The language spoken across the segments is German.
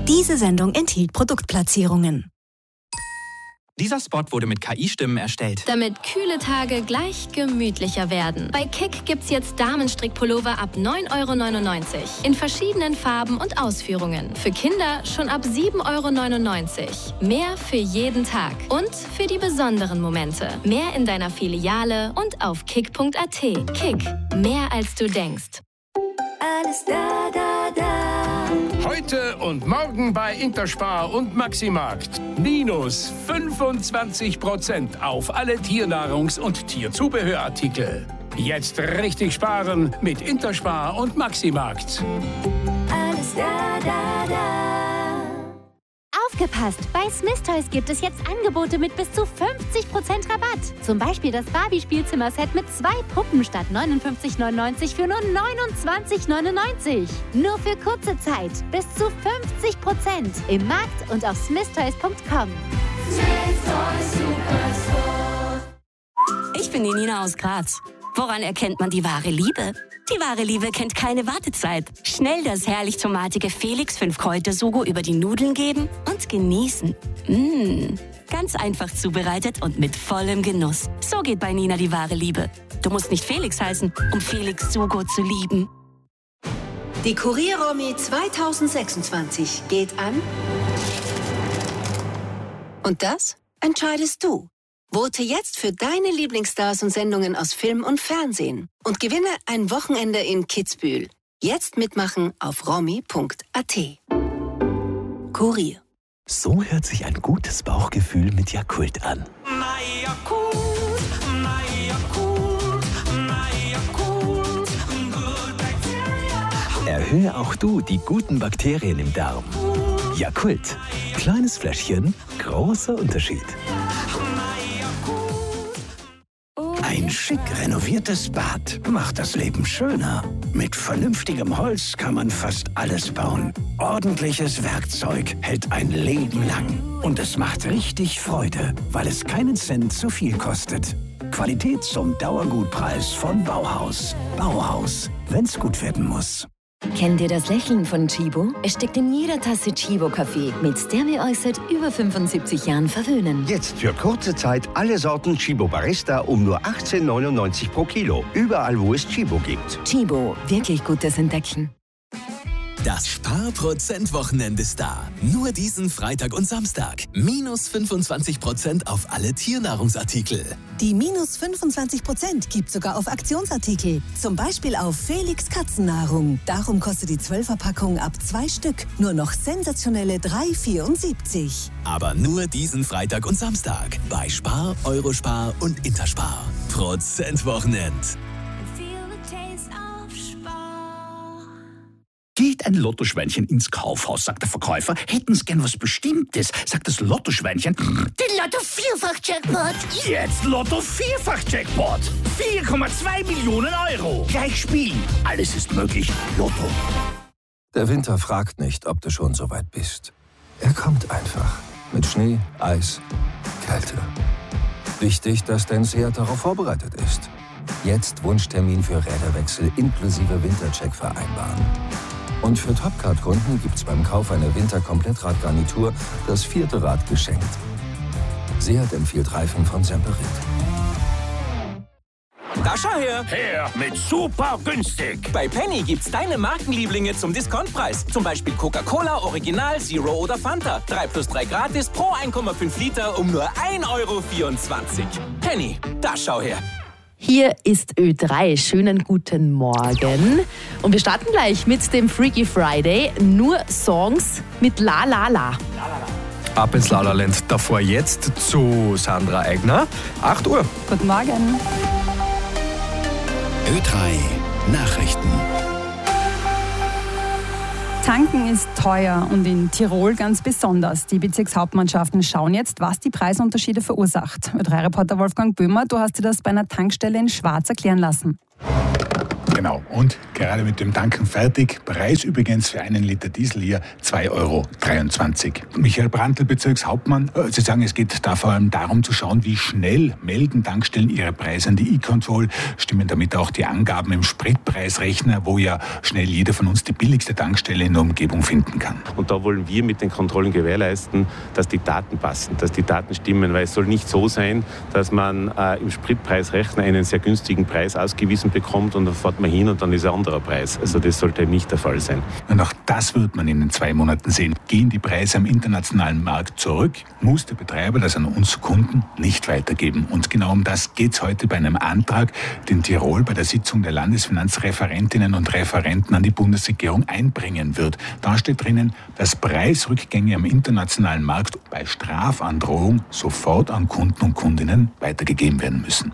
Diese Sendung enthielt Produktplatzierungen. Dieser Spot wurde mit KI-Stimmen erstellt. Damit kühle Tage gleich gemütlicher werden. Bei Kick gibt's jetzt Damenstrickpullover ab 9,99 € in verschiedenen Farben und Ausführungen. Für Kinder schon ab 7,99 €. Mehr für jeden Tag und für die besonderen Momente. Mehr in deiner Filiale und auf kick.at. Kick, mehr als du denkst. Alles da, da, da. Heute und morgen bei Interspar und Maximarkt. Minus 25% auf alle Tiernahrungs- und Tierzubehörartikel. Jetzt richtig sparen mit Interspar und Maximarkt. Alles da, da, da. Aufgepasst! Bei Smith Toys gibt es jetzt Angebote mit bis zu 50% Rabatt. Zum Beispiel das Barbie-Spielzimmer-Set mit 2 Puppen statt 59,99 € für nur 29,99 €. Nur für kurze Zeit. Bis zu 50% im Markt und auf smithtoys.com. Ich bin die Nina aus Graz. Woran erkennt man die wahre Liebe? Die wahre Liebe kennt keine Wartezeit. Schnell das herrlich tomatige Felix 5-Kräuter-Sugo über die Nudeln geben und genießen. Ganz einfach zubereitet und mit vollem Genuss. So geht bei Nina die wahre Liebe. Du musst nicht Felix heißen, um Felix Sugo zu lieben. Die Kurier-Romy 2026 geht an. Und das entscheidest du. Vote jetzt für deine Lieblingsstars und Sendungen aus Film und Fernsehen und gewinne ein Wochenende in Kitzbühel. Jetzt mitmachen auf romy.at. Kurier. So hört sich ein gutes Bauchgefühl mit Yakult an. Erhöhe auch du die guten Bakterien im Darm. Yakult. Kleines Fläschchen, großer Unterschied. Ein schick renoviertes Bad macht das Leben schöner. Mit vernünftigem Holz kann man fast alles bauen. Ordentliches Werkzeug hält ein Leben lang. Und es macht richtig Freude, weil es keinen Cent zu viel kostet. Qualität zum Dauergutpreis von Bauhaus. Bauhaus, wenn's gut werden muss. Kennt ihr das Lächeln von Chibo? Es steckt in jeder Tasse Chibo-Kaffee, mit der wir euch seit über 75 Jahren verwöhnen. Jetzt für kurze Zeit alle Sorten Chibo Barista um nur 18,99 € pro Kilo. Überall, wo es Chibo gibt. Chibo, wirklich gutes Entdecken. Das Sparprozent-Wochenende ist da. Nur diesen Freitag und Samstag. Minus 25% auf alle Tiernahrungsartikel. Die minus 25% gibt sogar auf Aktionsartikel. Zum Beispiel auf Felix Katzennahrung. Darum kostet die 12er-Packung ab 2 Stück nur noch sensationelle 3,74 €. Aber nur diesen Freitag und Samstag. Bei Spar, Eurospar und Interspar. Prozentwochenend. Geht ein Lottoschweinchen ins Kaufhaus, sagt der Verkäufer. Hätten Sie gern was Bestimmtes, sagt das Lottoschweinchen. Den Lotto-Vierfach-Jackpot. Jetzt Lotto-Vierfach-Jackpot. 4,2 Millionen €. Gleich spielen. Alles ist möglich. Lotto. Der Winter fragt nicht, ob du schon so weit bist. Er kommt einfach. Mit Schnee, Eis, Kälte. Wichtig, dass dein Seat darauf vorbereitet ist. Jetzt Wunschtermin für Räderwechsel inklusive Wintercheck vereinbaren. Und für Topcard-Kunden gibt's beim Kauf einer Winter-Komplettradgarnitur das 4. Rad geschenkt. Seat empfiehlt Reifen von Semperit. Da schau her! Her mit super günstig! Bei Penny gibt's deine Markenlieblinge zum Discountpreis. Zum Beispiel Coca-Cola, Original, Zero oder Fanta. 3+3 gratis pro 1,5 Liter um nur 1,24 €. Penny, da schau her! Hier ist Ö3. Schönen guten Morgen. Und wir starten gleich mit dem Freaky Friday. Nur Songs mit La La La. Ab ins La La Land. Davor jetzt zu Sandra Eigner. 8 Uhr. Guten Morgen. Ö3 Nachrichten. Tanken ist teuer und in Tirol ganz besonders. Die Bezirkshauptmannschaften schauen jetzt, was die Preisunterschiede verursacht. Ö3-Reporter Wolfgang Böhmer, du hast dir das bei einer Tankstelle in Schwarz erklären lassen. Genau, und gerade mit dem Tanken fertig. Preis übrigens für 1 Liter Diesel hier 2,23 €. Michael Brandl, Bezirkshauptmann. Sie sagen, es geht da vor allem darum zu schauen, wie schnell melden Tankstellen ihre Preise an die E-Control. Stimmen damit auch die Angaben im Spritpreisrechner, wo ja schnell jeder von uns die billigste Tankstelle in der Umgebung finden kann. Und da wollen wir mit den Kontrollen gewährleisten, dass die Daten passen, dass die Daten stimmen, weil es soll nicht so sein, dass man im Spritpreisrechner einen sehr günstigen Preis ausgewiesen bekommt und dann fährt man hin und dann ist ein anderer Preis. Also das sollte nicht der Fall sein. Und auch das wird man in den 2 Monaten sehen. Gehen die Preise am internationalen Markt zurück, muss der Betreiber das an uns Kunden nicht weitergeben. Und genau um das geht es heute bei einem Antrag, den Tirol bei der Sitzung der Landesfinanzreferentinnen und Referenten an die Bundesregierung einbringen wird. Da steht drinnen, dass Preisrückgänge am internationalen Markt bei Strafandrohung sofort an Kunden und Kundinnen weitergegeben werden müssen.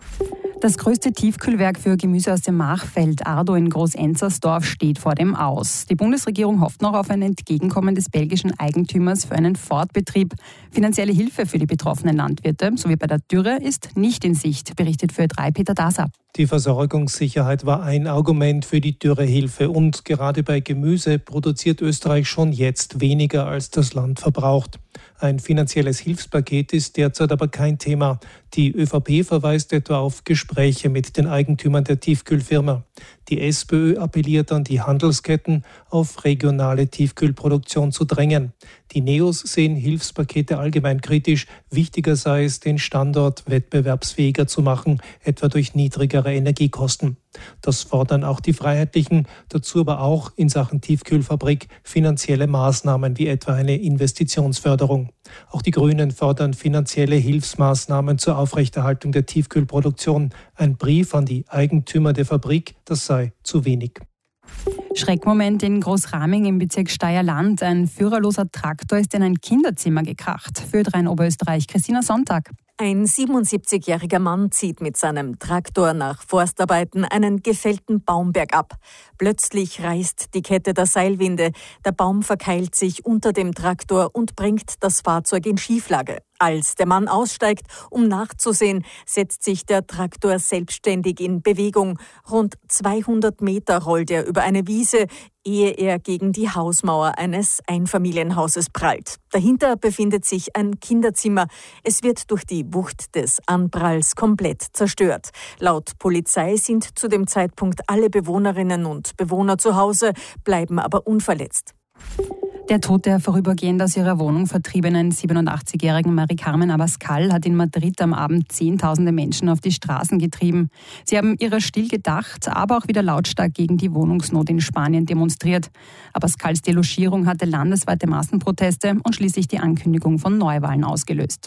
Das größte Tiefkühlwerk für Gemüse aus dem Machfeld Ardo in Groß-Enzersdorf steht vor dem Aus. Die Bundesregierung hofft noch auf ein Entgegenkommen des belgischen Eigentümers für einen Fortbetrieb. Finanzielle Hilfe für die betroffenen Landwirte sowie bei der Dürre ist nicht in Sicht, berichtet für Ö3 Peter Daser. Die Versorgungssicherheit war ein Argument für die Dürrehilfe und gerade bei Gemüse produziert Österreich schon jetzt weniger, als das Land verbraucht. Ein finanzielles Hilfspaket ist derzeit aber kein Thema. Die ÖVP verweist etwa auf Gespräche mit den Eigentümern der Tiefkühlfirma. Die SPÖ appelliert an die Handelsketten, auf regionale Tiefkühlproduktion zu drängen. Die Neos sehen Hilfspakete allgemein kritisch. Wichtiger sei es, den Standort wettbewerbsfähiger zu machen, etwa durch niedrigere Energiekosten. Das fordern auch die Freiheitlichen, dazu aber auch in Sachen Tiefkühlfabrik finanzielle Maßnahmen wie etwa eine Investitionsförderung. Auch die Grünen fordern finanzielle Hilfsmaßnahmen zur Aufrechterhaltung der Tiefkühlproduktion. Ein Brief an die Eigentümer der Fabrik, das sei zu wenig. Schreckmoment in Großraming im Bezirk Steierland. Ein führerloser Traktor ist in ein Kinderzimmer gekracht. Für Ö3 in Oberösterreich, Christina Sonntag. Ein 77-jähriger Mann zieht mit seinem Traktor nach Forstarbeiten einen gefällten Baum bergab. Plötzlich reißt die Kette der Seilwinde. Der Baum verkeilt sich unter dem Traktor und bringt das Fahrzeug in Schieflage. Als der Mann aussteigt, um nachzusehen, setzt sich der Traktor selbstständig in Bewegung. Rund 200 Meter rollt er über eine Wiese, ehe er gegen die Hausmauer eines Einfamilienhauses prallt. Dahinter befindet sich ein Kinderzimmer. Es wird durch die Wucht des Anpralls komplett zerstört. Laut Polizei sind zu dem Zeitpunkt alle Bewohnerinnen und Bewohner zu Hause, bleiben aber unverletzt. Der Tod der vorübergehend aus ihrer Wohnung vertriebenen 87-jährigen Marie-Carmen Abascal hat in Madrid am Abend Zehntausende Menschen auf die Straßen getrieben. Sie haben ihrer still gedacht, aber auch wieder lautstark gegen die Wohnungsnot in Spanien demonstriert. Abascals Delogierung hatte landesweite Massenproteste und schließlich die Ankündigung von Neuwahlen ausgelöst.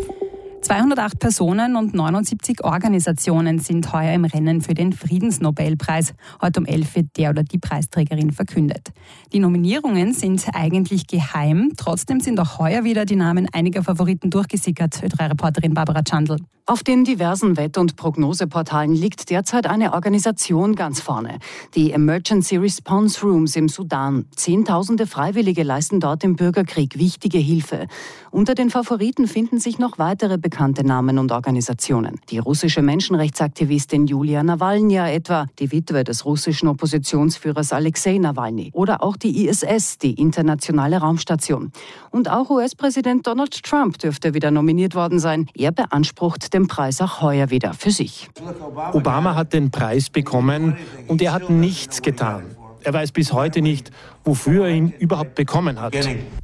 208 Personen und 79 Organisationen sind heuer im Rennen für den Friedensnobelpreis. Heute um 11 wird der oder die Preisträgerin verkündet. Die Nominierungen sind eigentlich geheim. Trotzdem sind auch heuer wieder die Namen einiger Favoriten durchgesickert. Ö3-Reporterin Barbara Chandl. Auf den diversen Wett- und Prognoseportalen liegt derzeit eine Organisation ganz vorne. Die Emergency Response Rooms im Sudan. Zehntausende Freiwillige leisten dort im Bürgerkrieg wichtige Hilfe. Unter den Favoriten finden sich noch weitere bekannte Namen und Organisationen. Die russische Menschenrechtsaktivistin Julia Nawalnja etwa, die Witwe des russischen Oppositionsführers Alexei Nawalny. Oder auch die ISS, die internationale Raumstation. Und auch US-Präsident Donald Trump dürfte wieder nominiert worden sein. Er beansprucht den Preis auch heuer wieder für sich. Obama hat den Preis bekommen und er hat nichts getan. Er weiß bis heute nicht, wofür er ihn überhaupt bekommen hat.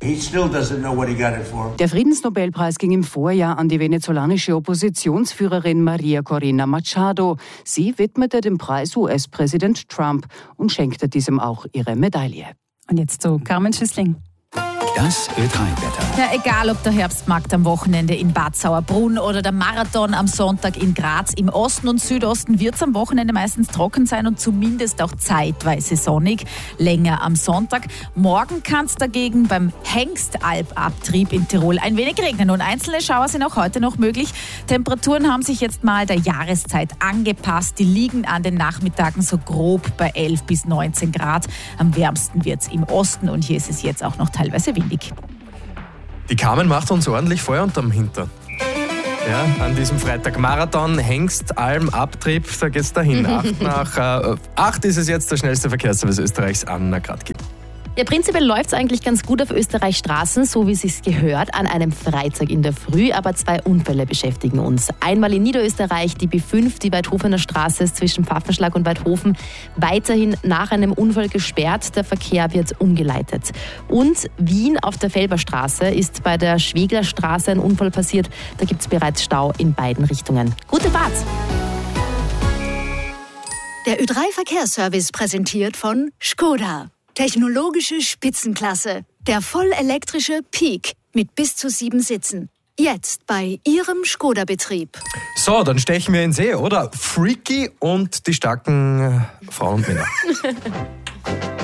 Der Friedensnobelpreis ging im Vorjahr an die venezolanische Oppositionsführerin Maria Corina Machado. Sie widmete den Preis US-Präsident Trump und schenkte diesem auch ihre Medaille. Und jetzt zu Carmen Schüssling. Das Ö3-Wetter. Ja, egal ob der Herbstmarkt am Wochenende in Bad Sauerbrunn oder der Marathon am Sonntag in Graz, im Osten und Südosten wird es am Wochenende meistens trocken sein und zumindest auch zeitweise sonnig. Länger am Sonntag. Morgen kann es dagegen beim Hengstalbabtrieb in Tirol ein wenig regnen und einzelne Schauer sind auch heute noch möglich. Temperaturen haben sich jetzt mal der Jahreszeit angepasst. Die liegen an den Nachmittagen so grob bei 11 bis 19 Grad. Am wärmsten wird es im Osten und hier ist es jetzt auch noch teilweise windig. Die Carmen macht uns ordentlich Feuer unterm Hintern. Ja, an diesem Freitag Marathon, Hengst, Alm, Abtrieb, da geht's dahin. 8 ist es jetzt, der schnellste Verkehrsservice Österreichs, Anna Gradki. Ja, prinzipiell läuft es eigentlich ganz gut auf Österreichs Straßen, so wie es sich gehört, an einem Freitag in der Früh. Aber 2 Unfälle beschäftigen uns. Einmal in Niederösterreich, die B5, die Weidhofener Straße ist zwischen Pfaffenschlag und Weidhofen weiterhin nach einem Unfall gesperrt. Der Verkehr wird umgeleitet. Und Wien auf der Felberstraße ist bei der Schweglerstraße ein Unfall passiert. Da gibt es bereits Stau in beiden Richtungen. Gute Fahrt! Der Ö3-Verkehrsservice präsentiert von Skoda. Technologische Spitzenklasse. Der vollelektrische Peak mit bis zu 7 Sitzen. Jetzt bei Ihrem Skoda-Betrieb. So, dann stechen wir in See, oder? Freaky und die starken Frauen und Männer.